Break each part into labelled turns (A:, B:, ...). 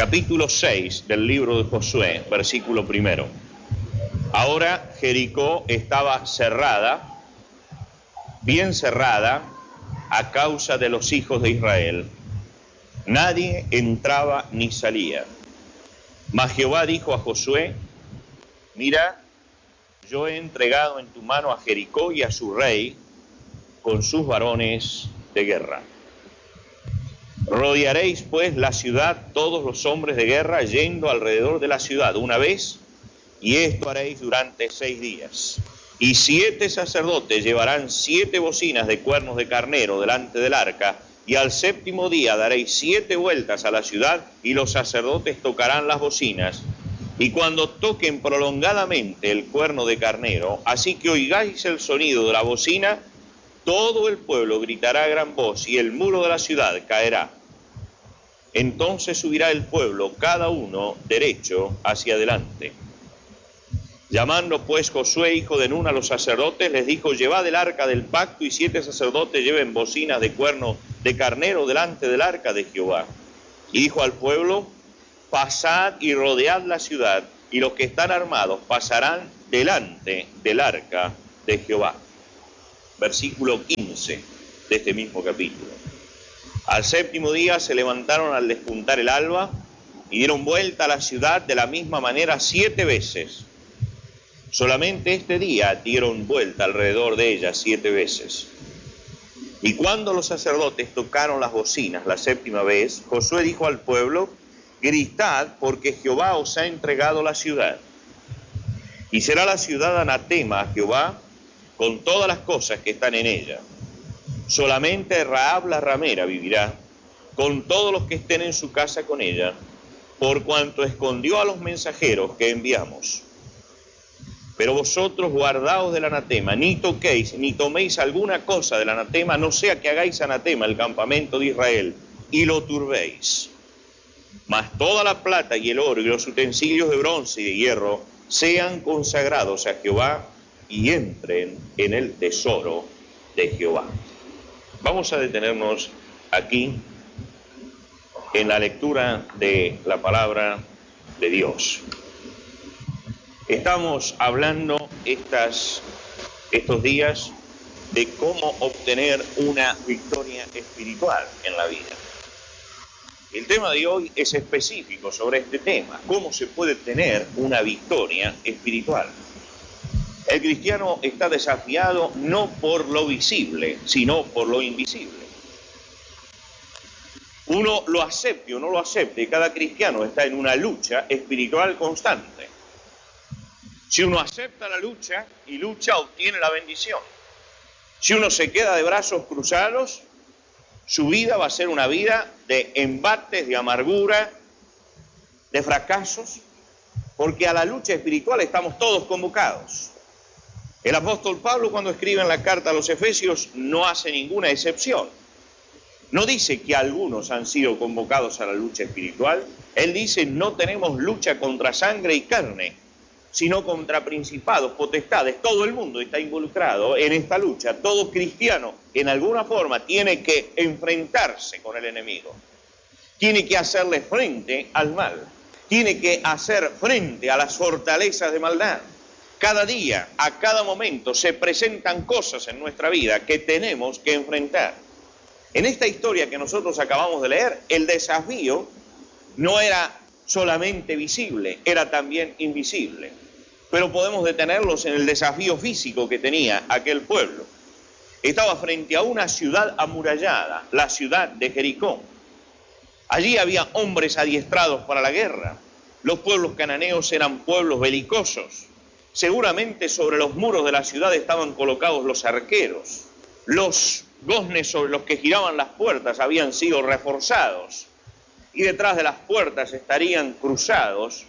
A: Capítulo 6 del libro de Josué, versículo 1. Ahora Jericó estaba cerrada, bien cerrada, a causa de los hijos de Israel. Nadie entraba ni salía. Mas Jehová dijo a Josué: mira, yo he entregado en tu mano a Jericó y a su rey con sus varones de guerra. Rodearéis pues la ciudad todos los hombres de guerra yendo alrededor de la ciudad una vez, y esto haréis durante 6 días. Y 7 sacerdotes llevarán 7 bocinas de cuernos de carnero delante del arca, y al 7º día daréis 7 vueltas a la ciudad, y los sacerdotes tocarán las bocinas. Y cuando toquen prolongadamente el cuerno de carnero, así que oigáis el sonido de la bocina, todo el pueblo gritará a gran voz, y el muro de la ciudad caerá. Entonces subirá el pueblo, cada uno derecho hacia adelante. Llamando pues Josué, hijo de Nun, a los sacerdotes, les dijo: llevad el arca del pacto, y 7 sacerdotes lleven bocinas de cuerno de carnero delante del arca de Jehová. Y dijo al pueblo: pasad y rodead la ciudad, y los que están armados pasarán delante del arca de Jehová. Versículo 15 de este mismo capítulo. Al 7º día se levantaron al despuntar el alba y dieron vuelta a la ciudad de la misma manera 7 veces. Solamente este día dieron vuelta alrededor de ella 7 veces. Y cuando los sacerdotes tocaron las bocinas la 7ª vez, Josué dijo al pueblo: gritad, porque Jehová os ha entregado la ciudad. Y será la ciudad anatema a Jehová con todas las cosas que están en ella. Solamente Rahab la ramera vivirá, con todos los que estén en su casa con ella, por cuanto escondió a los mensajeros que enviamos. Pero vosotros guardaos del anatema, ni toquéis, ni toméis alguna cosa del anatema, no sea que hagáis anatema el campamento de Israel, y lo turbéis. Mas toda la plata y el oro y los utensilios de bronce y de hierro sean consagrados a Jehová, y entren en el tesoro de Jehová. Vamos a detenernos aquí en la lectura de la palabra de Dios. Estamos hablando estos días de cómo obtener una victoria espiritual en la vida. El tema de hoy es específico sobre este tema: cómo se puede tener una victoria espiritual. El cristiano está desafiado no por lo visible, sino por lo invisible. Uno lo acepte o no lo acepte, cada cristiano está en una lucha espiritual constante. Si uno acepta la lucha y lucha, obtiene la bendición. Si uno se queda de brazos cruzados, su vida va a ser una vida de embates, de amargura, de fracasos, porque a la lucha espiritual estamos todos convocados. El apóstol Pablo, cuando escribe en la carta a los Efesios, no hace ninguna excepción. No dice que algunos han sido convocados a la lucha espiritual. Él dice: no tenemos lucha contra sangre y carne, sino contra principados, potestades. Todo el mundo está involucrado en esta lucha. Todo cristiano, en alguna forma, tiene que enfrentarse con el enemigo. Tiene que hacerle frente al mal. Tiene que hacer frente a las fortalezas de maldad. Cada día, a cada momento, se presentan cosas en nuestra vida que tenemos que enfrentar. En esta historia que nosotros acabamos de leer, el desafío no era solamente visible, era también invisible. Pero podemos detenerlos en el desafío físico que tenía aquel pueblo. Estaba frente a una ciudad amurallada, la ciudad de Jericó. Allí había hombres adiestrados para la guerra. Los pueblos cananeos eran pueblos belicosos. Seguramente sobre los muros de la ciudad estaban colocados los arqueros. Los goznes sobre los que giraban las puertas habían sido reforzados. Y detrás de las puertas estarían cruzados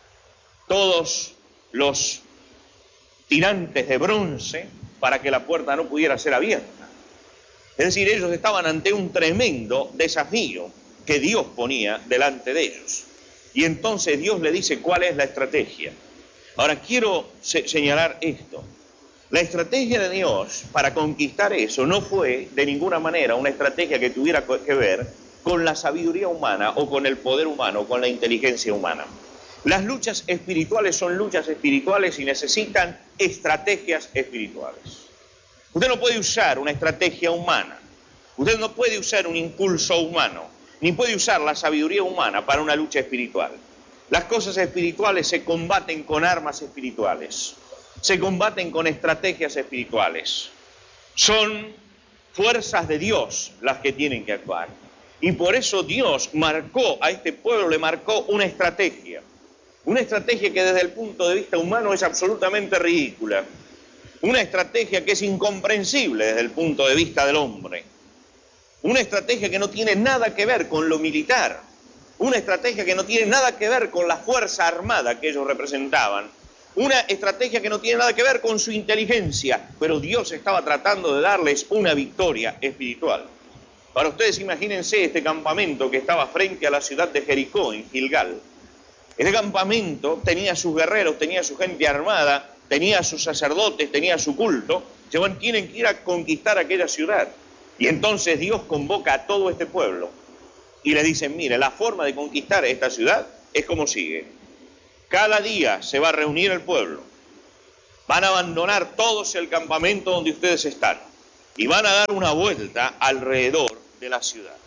A: todos los tirantes de bronce para que la puerta no pudiera ser abierta. Es decir, ellos estaban ante un tremendo desafío que Dios ponía delante de ellos. Y entonces Dios le dice cuál es la estrategia. Ahora quiero señalar esto. La estrategia de Dios para conquistar eso no fue de ninguna manera una estrategia que tuviera que ver con la sabiduría humana o con el poder humano o con la inteligencia humana. Las luchas espirituales son luchas espirituales y necesitan estrategias espirituales. Usted no puede usar una estrategia humana, usted no puede usar un impulso humano, ni puede usar la sabiduría humana para una lucha espiritual. Las cosas espirituales se combaten con armas espirituales, se combaten con estrategias espirituales. Son fuerzas de Dios las que tienen que actuar. Y por eso Dios marcó a este pueblo, le marcó una estrategia que desde el punto de vista humano es absolutamente ridícula, una estrategia que es incomprensible desde el punto de vista del hombre, una estrategia que no tiene nada que ver con lo militar, una estrategia que no tiene nada que ver con la fuerza armada que ellos representaban, una estrategia que no tiene nada que ver con su inteligencia, pero Dios estaba tratando de darles una victoria espiritual. Para ustedes imagínense este campamento que estaba frente a la ciudad de Jericó, en Gilgal. Este campamento tenía sus guerreros, tenía su gente armada, tenía sus sacerdotes, tenía su culto. Tienen que ir a conquistar aquella ciudad. Y entonces Dios convoca a todo este pueblo y le dicen, mire, la forma de conquistar esta ciudad es como sigue. Cada día se va a reunir el pueblo. Van a abandonar todos el campamento donde ustedes están y van a dar una vuelta alrededor de la ciudad.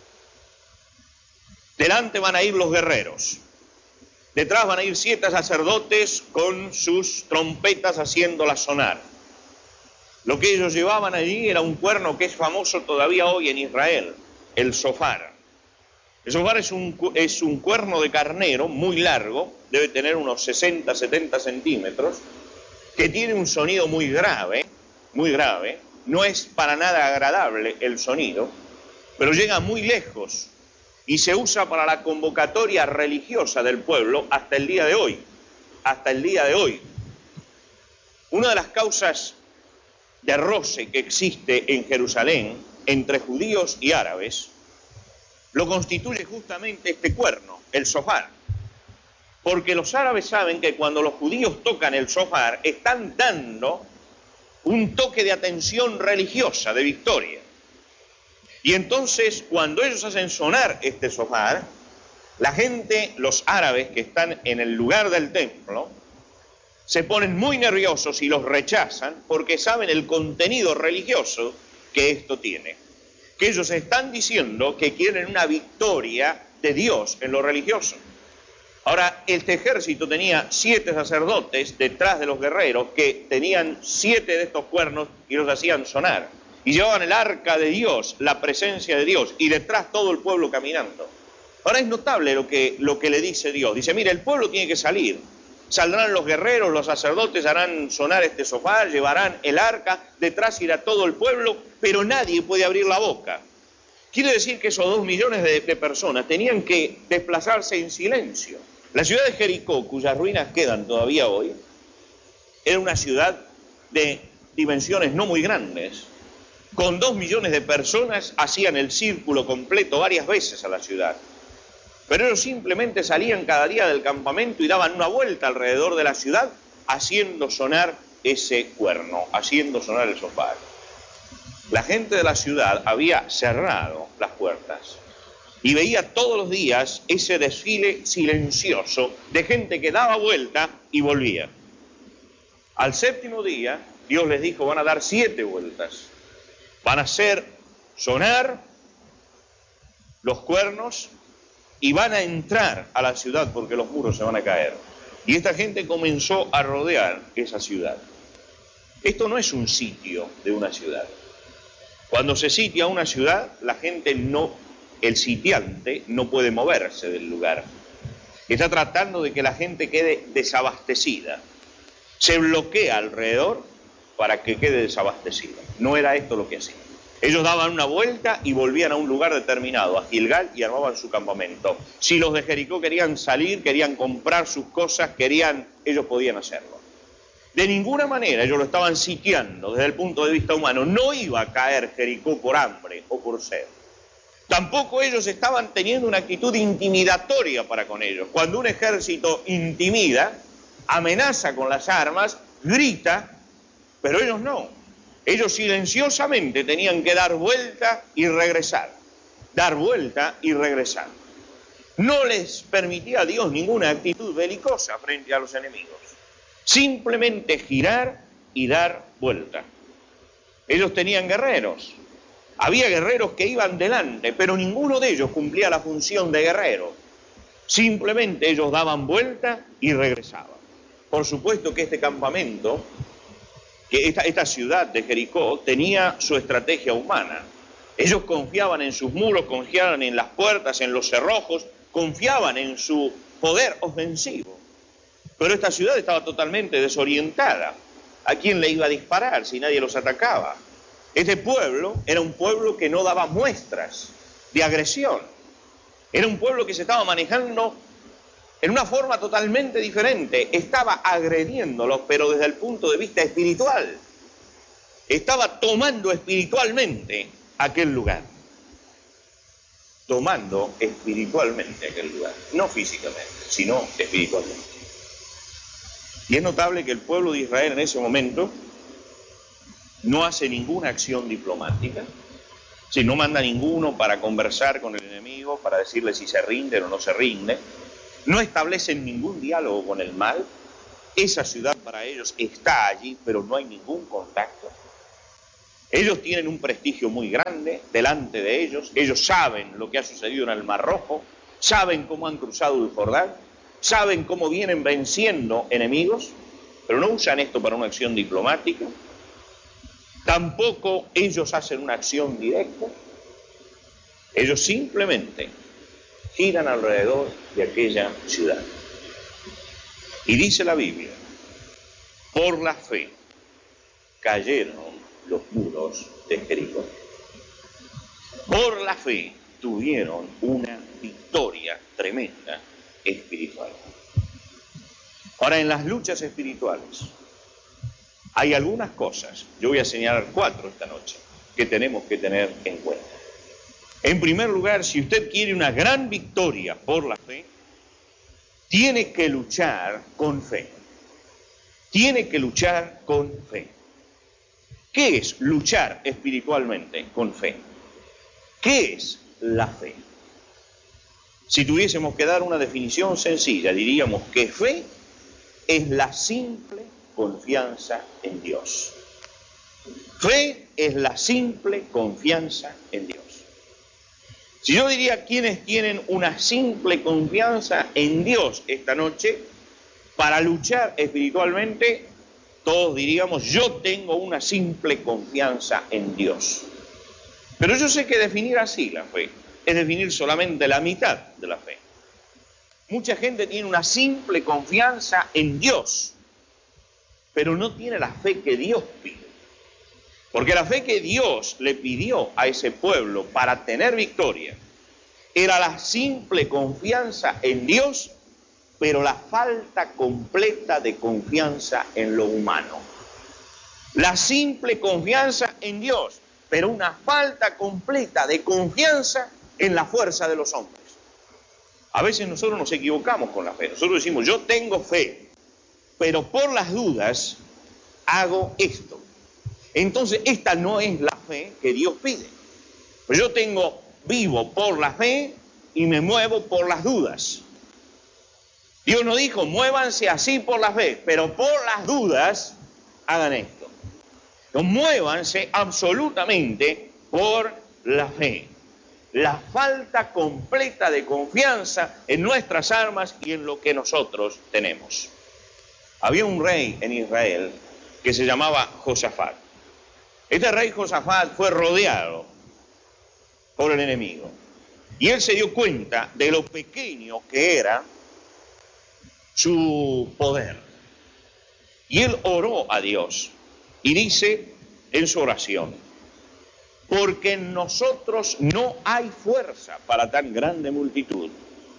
A: Delante van a ir los guerreros. Detrás van a ir 7 sacerdotes con sus trompetas haciéndolas sonar. Lo que ellos llevaban allí era un cuerno que es famoso todavía hoy en Israel, el shofar. El shofar es un cuerno de carnero muy largo, debe tener unos 60, 70 centímetros, que tiene un sonido muy grave, no es para nada agradable el sonido, pero llega muy lejos y se usa para la convocatoria religiosa del pueblo hasta el día de hoy. Una de las causas de roce que existe en Jerusalén entre judíos y árabes lo constituye justamente este cuerno, el shofar. Porque los árabes saben que cuando los judíos tocan el shofar están dando un toque de atención religiosa, de victoria. Y entonces, cuando ellos hacen sonar este shofar, la gente, los árabes que están en el lugar del templo, se ponen muy nerviosos y los rechazan porque saben el contenido religioso que esto tiene. Que ellos están diciendo que quieren una victoria de Dios en lo religioso. Ahora, este ejército tenía 7 sacerdotes detrás de los guerreros que tenían 7 de estos cuernos y los hacían sonar. Y llevaban el arca de Dios, la presencia de Dios, y detrás todo el pueblo caminando. Ahora es notable lo que le dice Dios. Dice, mire, el pueblo tiene que salir. Saldrán los guerreros, los sacerdotes harán sonar este shofar, llevarán el arca, detrás irá todo el pueblo, pero nadie puede abrir la boca. Quiere decir que esos 2 millones de personas tenían que desplazarse en silencio. La ciudad de Jericó, cuyas ruinas quedan todavía hoy, era una ciudad de dimensiones no muy grandes. Con 2 millones de personas hacían el círculo completo varias veces a la ciudad. Pero ellos simplemente salían cada día del campamento y daban una vuelta alrededor de la ciudad haciendo sonar ese cuerno, haciendo sonar el shofar. La gente de la ciudad había cerrado las puertas y veía todos los días ese desfile silencioso de gente que daba vuelta y volvía. Al 7º día, Dios les dijo, van a dar 7 vueltas. Van a hacer sonar los cuernos y van a entrar a la ciudad porque los muros se van a caer. Y esta gente comenzó a rodear esa ciudad. Esto no es un sitio de una ciudad. Cuando se sitia una ciudad, la gente el sitiante no puede moverse del lugar. Está tratando de que la gente quede desabastecida. Se bloquea alrededor para que quede desabastecida. No era esto lo que hacían. Ellos daban una vuelta y volvían a un lugar determinado, a Gilgal, y armaban su campamento. Si los de Jericó querían salir, querían comprar sus cosas, ellos podían hacerlo. De ninguna manera ellos lo estaban sitiando desde el punto de vista humano. No iba a caer Jericó por hambre o por sed. Tampoco ellos estaban teniendo una actitud intimidatoria para con ellos. Cuando un ejército intimida, amenaza con las armas, grita, pero ellos no. Ellos silenciosamente tenían que dar vuelta y regresar. dar vuelta y regresar. No les permitía a Dios ninguna actitud belicosa frente a los enemigos. Simplemente girar y dar vuelta. Ellos tenían guerreros. Había guerreros que iban delante, pero ninguno de ellos cumplía la función de guerrero. Simplemente ellos daban vuelta y regresaban. Por supuesto que este campamento, que esta ciudad de Jericó, tenía su estrategia humana. Ellos confiaban en sus muros, confiaban en las puertas, en los cerrojos, confiaban en su poder ofensivo. Pero esta ciudad estaba totalmente desorientada. ¿A quién le iba a disparar si nadie los atacaba? Este pueblo era un pueblo que no daba muestras de agresión. Era un pueblo que se estaba manejando en una forma totalmente diferente. Estaba agrediéndolos, pero desde el punto de vista espiritual. Estaba tomando espiritualmente aquel lugar. Tomando espiritualmente aquel lugar. No físicamente, sino espiritualmente. Y es notable que el pueblo de Israel en ese momento no hace ninguna acción diplomática, si no manda ninguno para conversar con el enemigo, para decirle si se rinde o no se rinde, no establecen ningún diálogo con el mal. Esa ciudad para ellos está allí, pero no hay ningún contacto. Ellos tienen un prestigio muy grande delante de ellos. Ellos saben lo que ha sucedido en el Mar Rojo, saben cómo han cruzado el Jordán, saben cómo vienen venciendo enemigos, pero no usan esto para una acción diplomática. Tampoco ellos hacen una acción directa. Ellos simplemente giran alrededor de aquella ciudad. Y dice la Biblia, por la fe cayeron los muros de Jericó. Por la fe tuvieron una victoria tremenda espiritual. Ahora, en las luchas espirituales hay algunas cosas, yo voy a señalar 4 esta noche, que tenemos que tener en cuenta. En primer lugar, si usted quiere una gran victoria por la fe, tiene que luchar con fe. Tiene que luchar con fe. ¿Qué es luchar espiritualmente con fe? ¿Qué es la fe? Si tuviésemos que dar una definición sencilla, diríamos que fe es la simple confianza en Dios. Fe es la simple confianza en Dios. Si yo diría quiénes tienen una simple confianza en Dios esta noche, para luchar espiritualmente, todos diríamos, yo tengo una simple confianza en Dios. Pero yo sé que definir así la fe es definir solamente la mitad de la fe. Mucha gente tiene una simple confianza en Dios, pero no tiene la fe que Dios pide. Porque la fe que Dios le pidió a ese pueblo para tener victoria era la simple confianza en Dios, pero la falta completa de confianza en lo humano. La simple confianza en Dios, pero una falta completa de confianza en la fuerza de los hombres. A veces nosotros nos equivocamos con la fe. Nosotros decimos, yo tengo fe, pero por las dudas hago esto. Entonces, esta no es la fe que Dios pide. Pues yo vivo por la fe y me muevo por las dudas. Dios no dijo, muévanse así por la fe, pero por las dudas hagan esto. Muévanse absolutamente por la fe. La falta completa de confianza en nuestras armas y en lo que nosotros tenemos. Había un rey en Israel que se llamaba Josafat. Este rey Josafat fue rodeado por el enemigo. Y él se dio cuenta de lo pequeño que era su poder. Y él oró a Dios y dice en su oración, porque en nosotros no hay fuerza para tan grande multitud.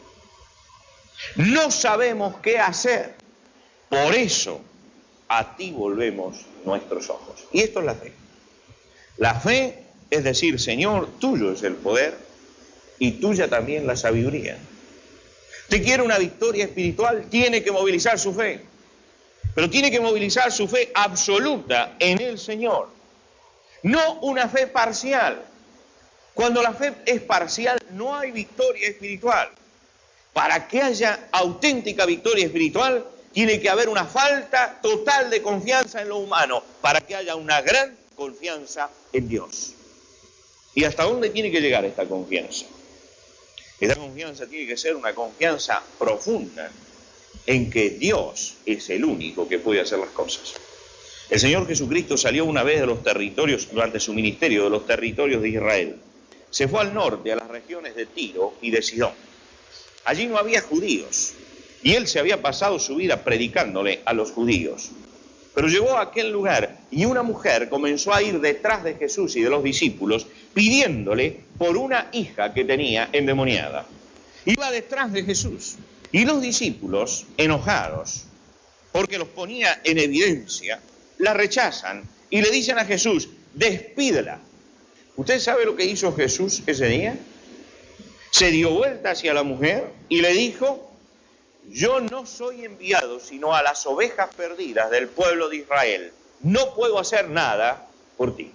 A: No sabemos qué hacer. Por eso a ti volvemos nuestros ojos. Y esto es la fe. La fe es decir, Señor, tuyo es el poder y tuya también la sabiduría. Usted quiere una victoria espiritual, tiene que movilizar su fe. Pero tiene que movilizar su fe absoluta en el Señor. No una fe parcial. Cuando la fe es parcial, no hay victoria espiritual. Para que haya auténtica victoria espiritual, tiene que haber una falta total de confianza en lo humano, para que haya una gran confianza en Dios. ¿Y hasta dónde tiene que llegar esta confianza? Esta confianza tiene que ser una confianza profunda en que Dios es el único que puede hacer las cosas. El Señor Jesucristo salió una vez de los territorios, durante su ministerio, de los territorios de Israel. Se fue al norte, a las regiones de Tiro y de Sidón. Allí no había judíos, y Él se había pasado su vida predicándole a los judíos. Pero llegó a aquel lugar y una mujer comenzó a ir detrás de Jesús y de los discípulos, pidiéndole por una hija que tenía endemoniada. Iba detrás de Jesús. Y los discípulos, enojados, porque los ponía en evidencia, la rechazan y le dicen a Jesús: despídela. ¿Usted sabe lo que hizo Jesús ese día? Se dio vuelta hacia la mujer y le dijo: yo no soy enviado sino a las ovejas perdidas del pueblo de Israel. No puedo hacer nada por ti.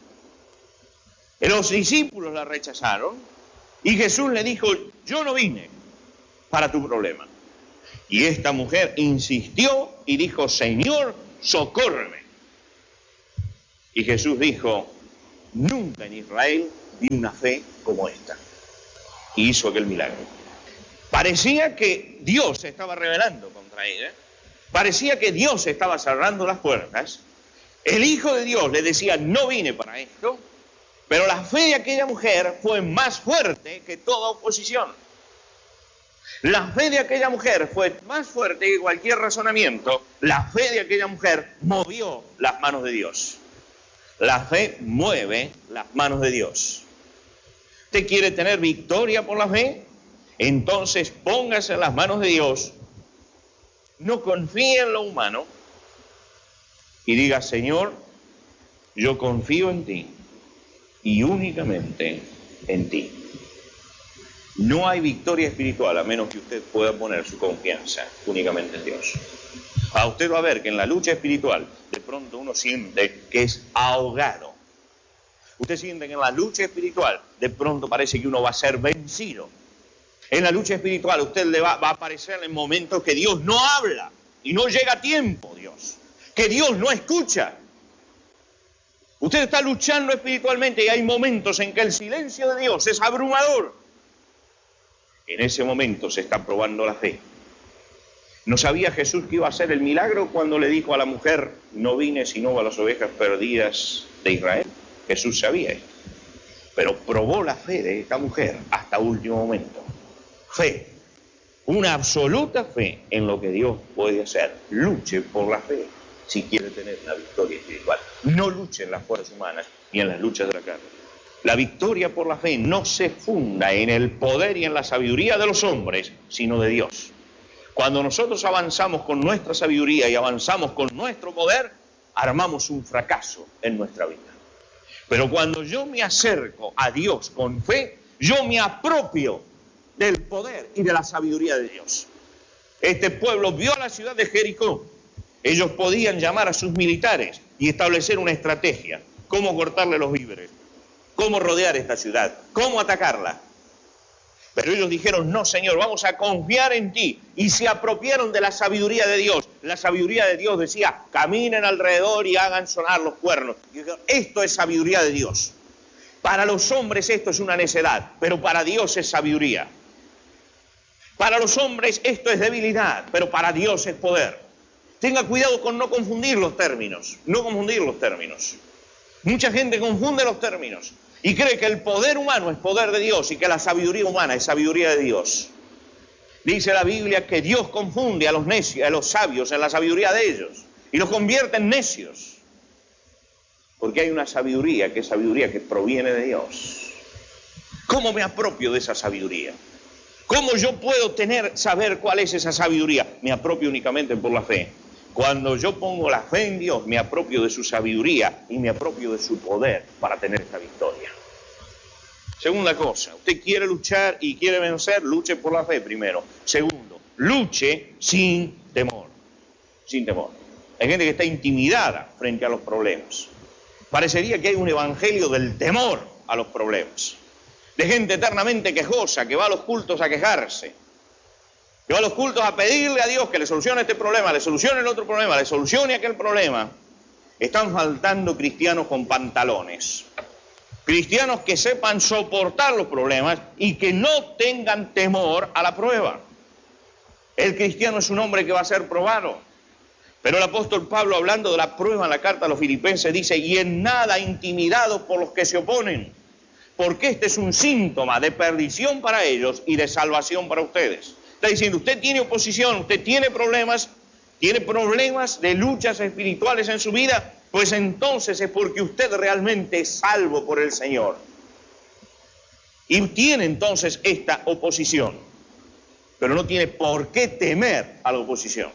A: Los discípulos la rechazaron y Jesús le dijo: yo no vine para tu problema. Y esta mujer insistió y dijo: Señor, socórreme. Y Jesús dijo: nunca en Israel vi una fe como esta. Y hizo aquel milagro. Parecía que Dios se estaba rebelando contra ella. Parecía que Dios estaba cerrando las puertas. El Hijo de Dios le decía: no vine para esto. Pero la fe de aquella mujer fue más fuerte que toda oposición. La fe de aquella mujer fue más fuerte que cualquier razonamiento. La fe de aquella mujer movió las manos de Dios. La fe mueve las manos de Dios. ¿Usted quiere tener victoria por la fe? Entonces póngase en las manos de Dios. No confíe en lo humano. Y diga: Señor, yo confío en ti. Y únicamente en ti. No hay victoria espiritual a menos que usted pueda poner su confianza únicamente en Dios. A usted va a ver que en la lucha espiritual de pronto uno siente que es ahogado. Usted siente que en la lucha espiritual de pronto parece que uno va a ser vencido. En la lucha espiritual usted le va a aparecer en momentos que Dios no habla y no llega a tiempo, Dios. Que Dios no escucha. Usted está luchando espiritualmente y hay momentos en que el silencio de Dios es abrumador. En ese momento se está probando la fe. ¿No sabía Jesús que iba a hacer el milagro cuando le dijo a la mujer: no vine sino a las ovejas perdidas de Israel? Jesús sabía esto. Pero probó la fe de esta mujer hasta último momento. Fe. Una absoluta fe en lo que Dios puede hacer. Luche por la fe si quiere tener una victoria espiritual. No luche en las fuerzas humanas ni en las luchas de la carne. La victoria por la fe no se funda en el poder y en la sabiduría de los hombres, sino de Dios. Cuando nosotros avanzamos con nuestra sabiduría y avanzamos con nuestro poder, armamos un fracaso en nuestra vida. Pero cuando yo me acerco a Dios con fe, yo me apropio del poder y de la sabiduría de Dios. Este pueblo vio a la ciudad de Jericó. Ellos podían llamar a sus militares y establecer una estrategia. Cómo cortarle los víveres. Cómo rodear esta ciudad. Cómo atacarla. Pero ellos dijeron: no, Señor, vamos a confiar en ti. Y se apropiaron de la sabiduría de Dios. La sabiduría de Dios decía: caminen alrededor y hagan sonar los cuernos. Y dijeron: esto es sabiduría de Dios. Para los hombres esto es una necedad, pero para Dios es sabiduría. Para los hombres esto es debilidad, pero para Dios es poder. Tenga cuidado con no confundir los términos. No confundir los términos. Mucha gente confunde los términos y cree que el poder humano es poder de Dios y que la sabiduría humana es sabiduría de Dios. Dice la Biblia que Dios confunde a los necios, a los sabios en la sabiduría de ellos y los convierte en necios. Porque hay una sabiduría que es sabiduría que proviene de Dios. ¿Cómo me apropio de esa sabiduría? ¿Cómo yo puedo saber cuál es esa sabiduría? Me apropio únicamente por la fe. Cuando yo pongo la fe en Dios, me apropio de su sabiduría y me apropio de su poder para tener esta victoria. Segunda cosa, usted quiere luchar y quiere vencer, luche por la fe primero. Segundo, luche sin temor. Sin temor. Hay gente que está intimidada frente a los problemas. Parecería que hay un evangelio del temor a los problemas. de gente eternamente quejosa, que va a los cultos a quejarse, que va a los cultos a pedirle a Dios que le solucione este problema, le solucione el otro problema, le solucione aquel problema. Están faltando cristianos con pantalones, cristianos que sepan soportar los problemas y que no tengan temor a la prueba. El cristiano es un hombre que va a ser probado. Pero el apóstol Pablo, hablando de la prueba en la carta a los Filipenses, dice: y en nada intimidados por los que se oponen, porque este es un síntoma de perdición para ellos y de salvación para ustedes. Está diciendo, usted tiene oposición, usted tiene problemas de luchas espirituales en su vida, pues entonces es porque usted realmente es salvo por el Señor. Y tiene entonces esta oposición, pero no tiene por qué temer a la oposición.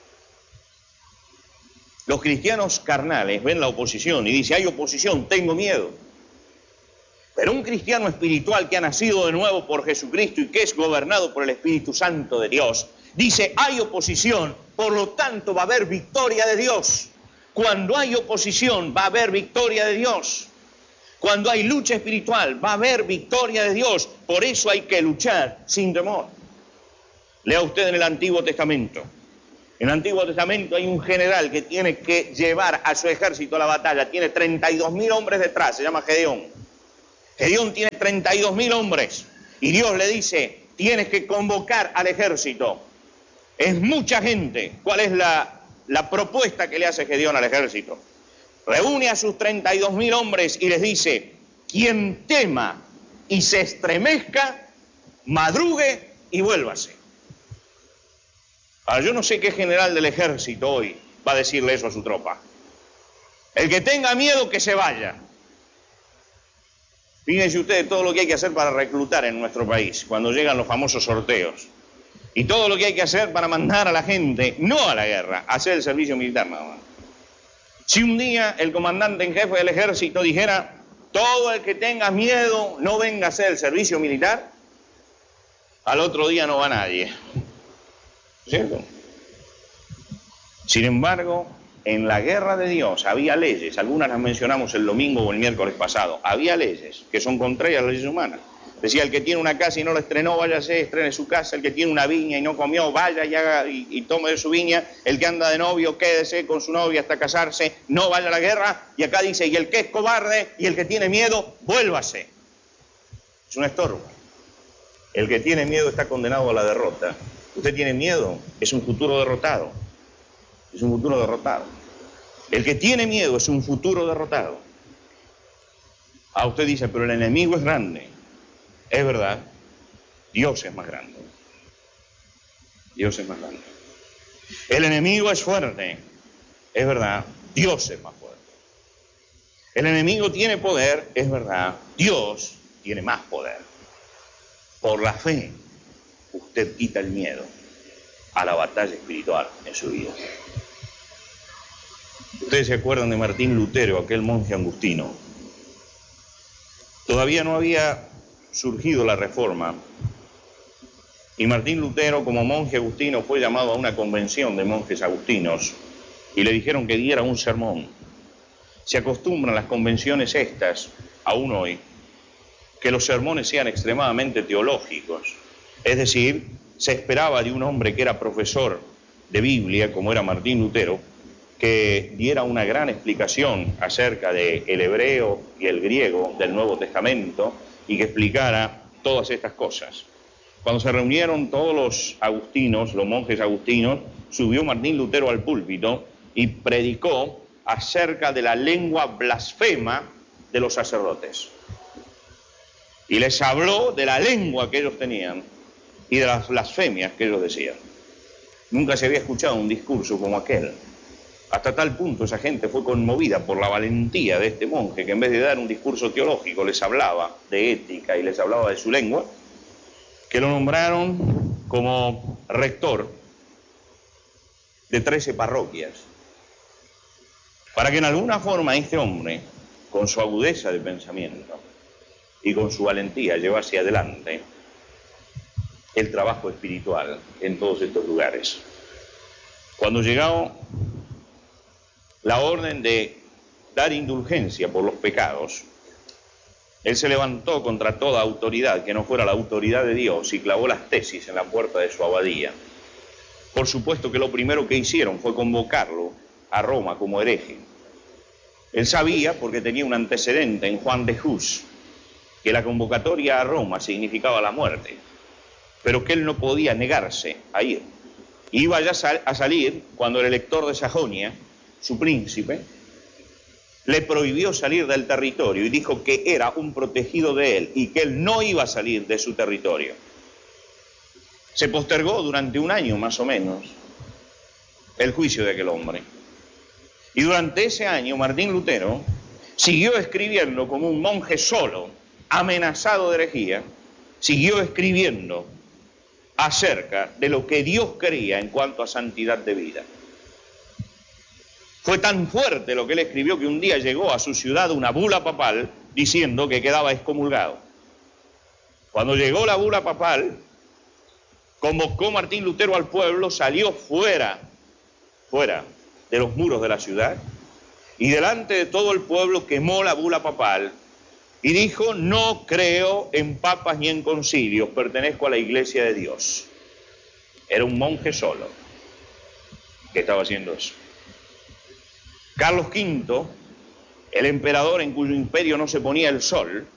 A: Los cristianos carnales ven la oposición y dicen, hay oposición, tengo miedo. Pero un cristiano espiritual que ha nacido de nuevo por Jesucristo y que es gobernado por el Espíritu Santo de Dios, dice, hay oposición, por lo tanto va a haber victoria de Dios. Cuando hay oposición va a haber victoria de Dios. Cuando hay lucha espiritual va a haber victoria de Dios. Por eso hay que luchar sin temor. Lea usted en el Antiguo Testamento. En el Antiguo Testamento hay un general que tiene que llevar a su ejército a la batalla. Tiene 32.000 hombres detrás, se llama Gedeón. Gedeón tiene 32.000 hombres. Y Dios le dice, tienes que convocar al ejército. Es mucha gente. ¿Cuál es la propuesta que le hace Gedeón al ejército? Reúne a sus 32.000 hombres y les dice, quien tema y se estremezca, madrugue y vuélvase. Ahora, yo no sé qué general del ejército hoy va a decirle eso a su tropa. El que tenga miedo, que se vaya. Fíjense ustedes todo lo que hay que hacer para reclutar en nuestro país, cuando llegan los famosos sorteos. Y todo lo que hay que hacer para mandar a la gente, no a la guerra, a hacer el servicio militar nada más. Si un día el comandante en jefe del ejército dijera, todo el que tenga miedo no venga a hacer el servicio militar, al otro día no va nadie. ¿Cierto? Sin embargo, en la guerra de Dios había leyes, algunas las mencionamos el domingo o el miércoles pasado, había leyes que son contrarias a las leyes humanas. Decía, el que tiene una casa y no la estrenó, váyase, estrene su casa. El que tiene una viña y no comió, vaya y tome de su viña. El que anda de novio, quédese con su novia hasta casarse, no vaya a la guerra. Y acá dice, y el que es cobarde y el que tiene miedo, vuélvase. Es un estorbo. El que tiene miedo está condenado a la derrota. Usted tiene miedo, es un futuro derrotado. Es un futuro derrotado. El que tiene miedo es un futuro derrotado. Usted dice, pero el enemigo es grande. Es verdad, Dios es más grande. Dios es más grande. El enemigo es fuerte. Es verdad, Dios es más fuerte. El enemigo tiene poder. Es verdad, Dios tiene más poder. Por la fe, usted quita el miedo a la batalla espiritual en su vida. Ustedes se acuerdan de Martín Lutero, aquel monje agustino. Todavía no había surgido la Reforma, y Martín Lutero, como monje agustino, fue llamado a una convención de monjes agustinos y le dijeron que diera un sermón. Se acostumbran las convenciones estas, aún hoy, que los sermones sean extremadamente teológicos. Es decir, se esperaba de un hombre que era profesor de Biblia, como era Martín Lutero, que diera una gran explicación acerca del hebreo y el griego del Nuevo Testamento, y que explicara todas estas cosas. Cuando se reunieron todos los agustinos, los monjes agustinos, subió Martín Lutero al púlpito y predicó acerca de la lengua blasfema de los sacerdotes. Y les habló de la lengua que ellos tenían y de las blasfemias que ellos decían. Nunca se había escuchado un discurso como aquel. Hasta tal punto esa gente fue conmovida por la valentía de este monje, que en vez de dar un discurso teológico les hablaba de ética y les hablaba de su lengua, que lo nombraron como rector de 13 parroquias, para que en alguna forma este hombre, con su agudeza de pensamiento y con su valentía, llevase adelante el trabajo espiritual en todos estos lugares. Cuando llegó la orden de dar indulgencia por los pecados, Él se levantó contra toda autoridad que no fuera la autoridad de Dios y clavó las tesis en la puerta de su abadía. Por supuesto que lo primero que hicieron fue convocarlo a Roma como hereje. Él sabía, porque tenía un antecedente en Juan de Hus, que la convocatoria a Roma significaba la muerte, pero que él no podía negarse a ir. Iba ya a salir cuando el elector de Sajonia, su príncipe, le prohibió salir del territorio y dijo que era un protegido de él y que él no iba a salir de su territorio. Se postergó durante un año más o menos el juicio de aquel hombre. Y durante ese año Martín Lutero siguió escribiendo como un monje solo, amenazado de herejía, siguió escribiendo acerca de lo que Dios quería en cuanto a santidad de vida. Fue tan fuerte lo que él escribió que un día llegó a su ciudad una bula papal diciendo que quedaba excomulgado. Cuando llegó la bula papal, convocó Martín Lutero al pueblo, salió fuera de los muros de la ciudad y delante de todo el pueblo quemó la bula papal y dijo: no creo en papas ni en concilios, pertenezco a la Iglesia de Dios. Era un monje solo que estaba haciendo eso. Carlos V, el emperador en cuyo imperio no se ponía el sol,